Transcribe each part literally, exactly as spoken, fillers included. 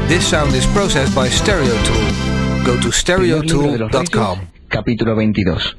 This sound is processed by Stereotool. Go to stereotool dot com. Capítulo veintidós.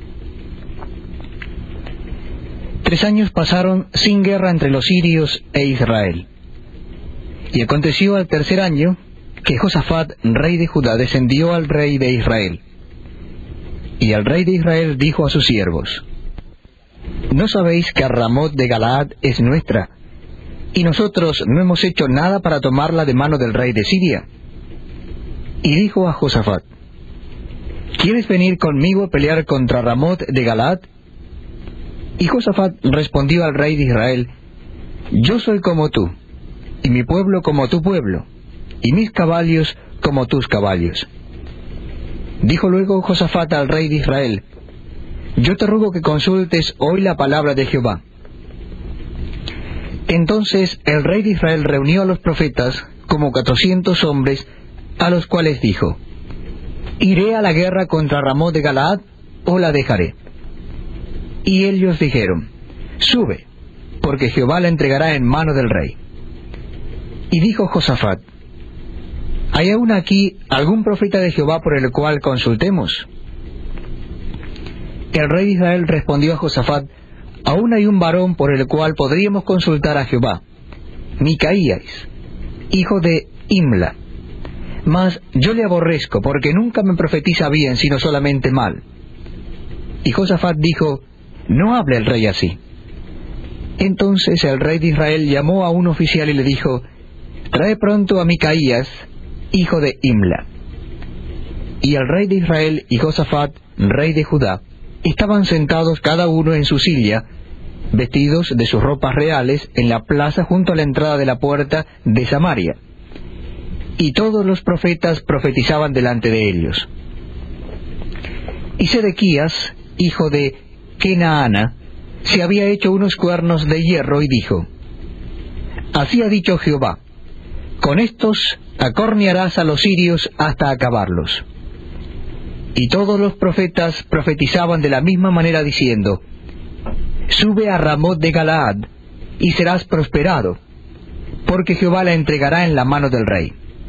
Tres años pasaron sin guerra entre los sirios e Israel. Y aconteció al tercer año que Josafat, rey de Judá, descendió al rey de Israel. Y el rey de Israel dijo a sus siervos: ¿No sabéis que Ramot de Galaad es nuestra, y nosotros no hemos hecho nada para tomarla de mano del rey de Siria? Y dijo a Josafat: ¿Quieres venir conmigo a pelear contra Ramot de Galaad? Y Josafat respondió al rey de Israel: Yo soy como tú, y mi pueblo como tu pueblo, y mis caballos como tus caballos. Dijo luego Josafat al rey de Israel: Yo te ruego que consultes hoy la palabra de Jehová. Entonces el rey de Israel reunió a los profetas, como cuatrocientos hombres, a los cuales dijo: ¿Iré a la guerra contra Ramot de Galaad, o la dejaré? Y ellos dijeron: Sube, porque Jehová la entregará en mano del rey. Y dijo Josafat: ¿Hay aún aquí algún profeta de Jehová por el cual consultemos? El rey de Israel respondió a Josafat: Aún hay un varón por el cual podríamos consultar a Jehová, Micaías, hijo de Imla. Mas yo le aborrezco, porque nunca me profetiza bien, sino solamente mal. Y Josafat dijo: No hable el rey así. Entonces el rey de Israel llamó a un oficial y le dijo: Trae pronto a Micaías, hijo de Imla. Y el rey de Israel y Josafat, rey de Judá, estaban sentados cada uno en su silla, vestidos de sus ropas reales, en la plaza junto a la entrada de la puerta de Samaria. Y todos los profetas profetizaban delante de ellos. Y Sedequías, hijo de Kenaana, se había hecho unos cuernos de hierro y dijo: Así ha dicho Jehová: Con estos acornearás a los sirios hasta acabarlos. Y todos los profetas profetizaban de la misma manera diciendo: Sube a Ramot de Galaad, y serás prosperado, porque Jehová la entregará en la mano del rey.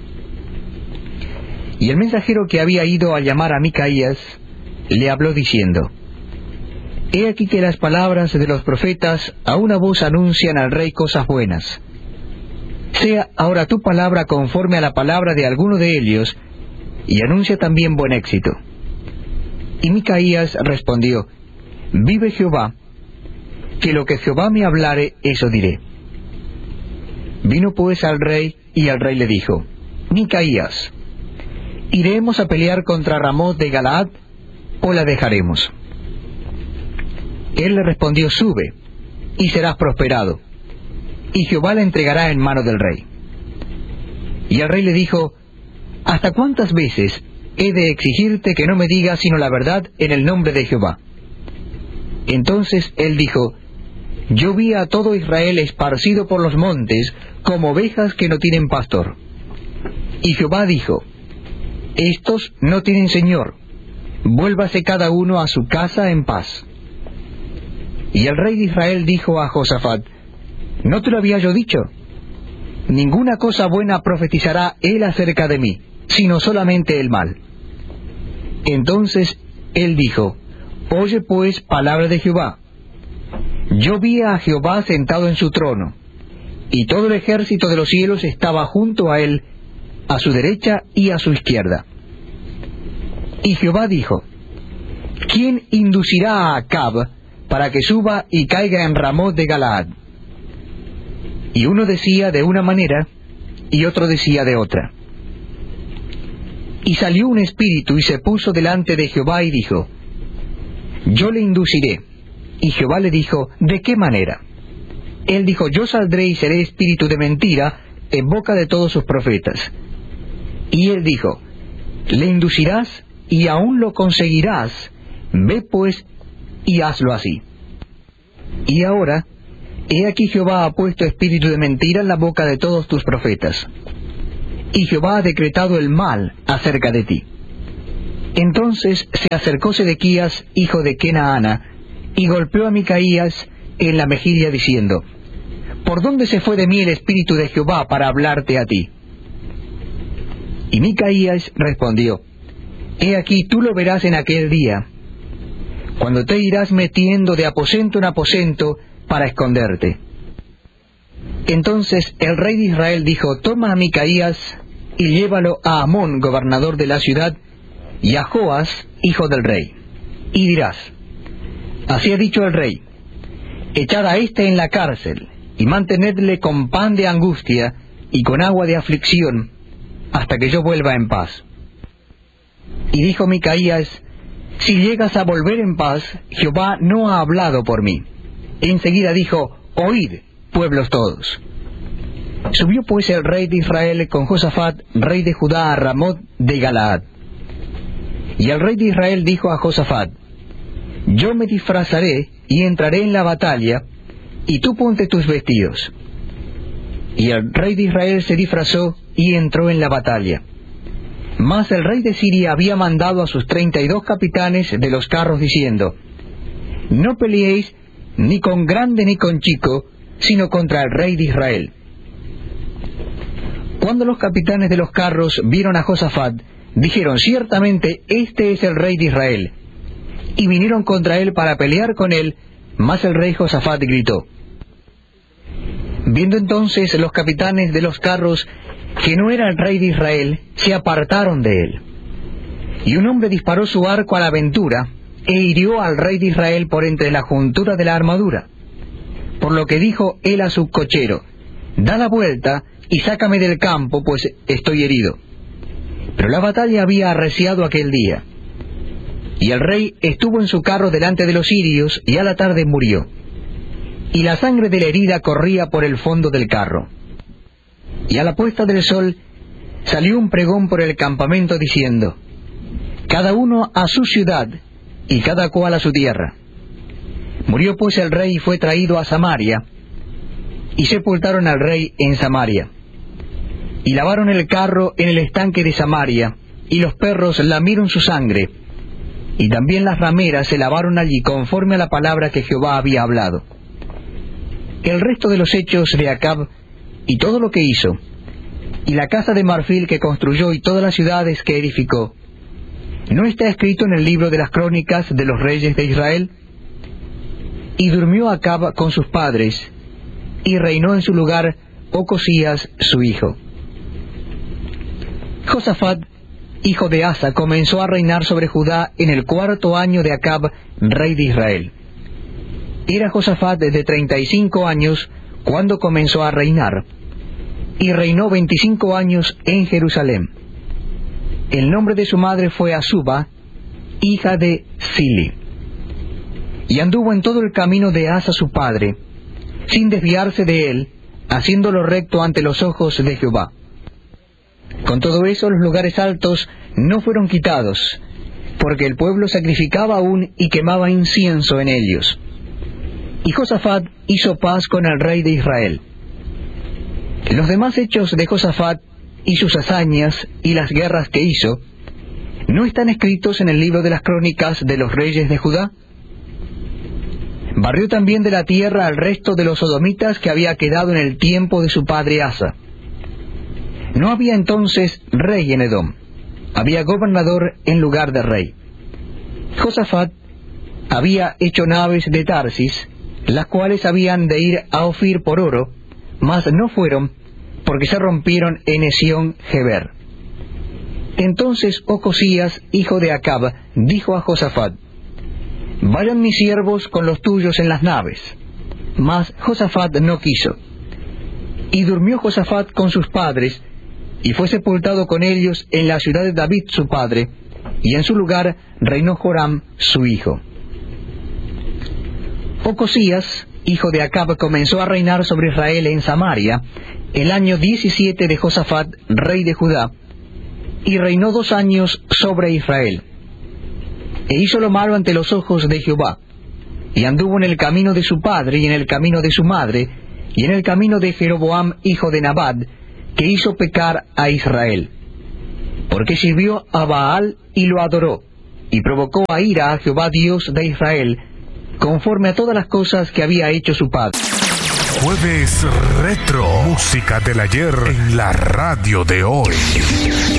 Y el mensajero que había ido a llamar a Micaías le habló diciendo: He aquí que las palabras de los profetas a una voz anuncian al rey cosas buenas. Sea ahora tu palabra conforme a la palabra de alguno de ellos, y anuncia también buen éxito. Y Micaías respondió: Vive Jehová, que lo que Jehová me hablare, eso diré. Vino pues al rey, y al rey le dijo: Micaías, ¿iremos a pelear contra Ramot de Galaad, o la dejaremos? Él le respondió: Sube, y serás prosperado, y Jehová la entregará en mano del rey. Y el rey le dijo: ¿Hasta cuántas veces he de exigirte que no me digas sino la verdad en el nombre de Jehová? Entonces él dijo: Yo vi a todo Israel esparcido por los montes, como ovejas que no tienen pastor. Y Jehová dijo: Estos no tienen señor, vuélvase cada uno a su casa en paz. Y el rey de Israel dijo a Josafat: ¿No te lo había yo dicho? Ninguna cosa buena profetizará él acerca de mí, sino solamente el mal. Entonces él dijo: Oye pues palabra de Jehová. Yo vi a Jehová sentado en su trono, y todo el ejército de los cielos estaba junto a él, a su derecha y a su izquierda. Y Jehová dijo: ¿Quién inducirá a Acab para que suba y caiga en Ramot de Galaad? Y uno decía de una manera, y otro decía de otra. Y salió un espíritu y se puso delante de Jehová y dijo: Yo le induciré. Y Jehová le dijo: ¿De qué manera? Él dijo: Yo saldré y seré espíritu de mentira en boca de todos sus profetas. Y él dijo: Le inducirás y aún lo conseguirás. Ve pues y hazlo así. Y ahora, he aquí Jehová ha puesto espíritu de mentira en la boca de todos tus profetas. Y Jehová ha decretado el mal acerca de ti. Entonces se acercó Sedequías, hijo de Kenaana, y golpeó a Micaías en la mejilla diciendo: ¿Por dónde se fue de mí el espíritu de Jehová para hablarte a ti? Y Micaías respondió: He aquí, tú lo verás en aquel día, cuando te irás metiendo de aposento en aposento para esconderte. Entonces el rey de Israel dijo: Toma a Micaías y llévalo a Amón, gobernador de la ciudad, y a Joas, hijo del rey. Y dirás: Así ha dicho el rey: Echad a éste en la cárcel, y mantenedle con pan de angustia y con agua de aflicción, hasta que yo vuelva en paz. Y dijo Micaías: Si llegas a volver en paz, Jehová no ha hablado por mí. Enseguida dijo: Oíd, pueblos todos. Subió pues el rey de Israel con Josafat, rey de Judá, a Ramot de Galaad. Y el rey de Israel dijo a Josafat: Yo me disfrazaré y entraré en la batalla, y tú ponte tus vestidos. Y el rey de Israel se disfrazó y entró en la batalla. Mas el rey de Siria había mandado a sus treinta y dos capitanes de los carros, diciendo: No peleéis ni con grande ni con chico, sino contra el rey de Israel. Cuando los capitanes de los carros vieron a Josafat, dijeron: Ciertamente este es el rey de Israel. Y vinieron contra él para pelear con él, mas el rey Josafat gritó. Viendo entonces los capitanes de los carros que no era el rey de Israel, se apartaron de él. Y un hombre disparó su arco a la aventura, e hirió al rey de Israel por entre la juntura de la armadura. Por lo que dijo él a su cochero: Da la vuelta y sácame del campo, pues estoy herido. Pero la batalla había arreciado aquel día. Y el rey estuvo en su carro delante de los sirios, y a la tarde murió. Y la sangre de la herida corría por el fondo del carro. Y a la puesta del sol salió un pregón por el campamento diciendo: Cada uno a su ciudad, y cada cual a su tierra. Murió pues el rey y fue traído a Samaria, y sepultaron al rey en Samaria. Y lavaron el carro en el estanque de Samaria, y los perros lamieron su sangre, y también las rameras se lavaron allí conforme a la palabra que Jehová había hablado. El resto de los hechos de Acab, y todo lo que hizo, y la casa de marfil que construyó y todas las ciudades que edificó, ¿no está escrito en el libro de las crónicas de los reyes de Israel? Y durmió Acab con sus padres, y reinó en su lugar Ocosías su hijo. Josafat, hijo de Asa, comenzó a reinar sobre Judá en el cuarto año de Acab, rey de Israel. Era Josafat de treinta y cinco años cuando comenzó a reinar, y reinó veinticinco años en Jerusalén. El nombre de su madre fue Azuba, hija de Sili. Y anduvo en todo el camino de Asa su padre, sin desviarse de él, haciéndolo recto ante los ojos de Jehová. Con todo eso los lugares altos no fueron quitados, porque el pueblo sacrificaba aún y quemaba incienso en ellos. Y Josafat hizo paz con el rey de Israel. Los demás hechos de Josafat y sus hazañas y las guerras que hizo, ¿no están escritos en el libro de las crónicas de los reyes de Judá? Barrió también de la tierra al resto de los sodomitas que había quedado en el tiempo de su padre Asa. No había entonces rey en Edom, había gobernador en lugar de rey. Josafat había hecho naves de Tarsis, las cuales habían de ir a Ofir por oro, mas no fueron, porque se rompieron en Esión-Geber. Entonces Ocosías, hijo de Acab, dijo a Josafat: Vayan mis siervos con los tuyos en las naves. Mas Josafat no quiso. Y durmió Josafat con sus padres, y fue sepultado con ellos en la ciudad de David su padre, y en su lugar reinó Joram su hijo. Ocosías, hijo de Acab, comenzó a reinar sobre Israel en Samaria, el año diecisiete de Josafat, rey de Judá, y reinó dos años sobre Israel. E hizo lo malo ante los ojos de Jehová, y anduvo en el camino de su padre y en el camino de su madre, y en el camino de Jeroboam, hijo de Nabat, que hizo pecar a Israel. Porque sirvió a Baal y lo adoró, y provocó a ira a Jehová Dios de Israel, conforme a todas las cosas que había hecho su padre. Jueves Retro, música del ayer en la radio de hoy.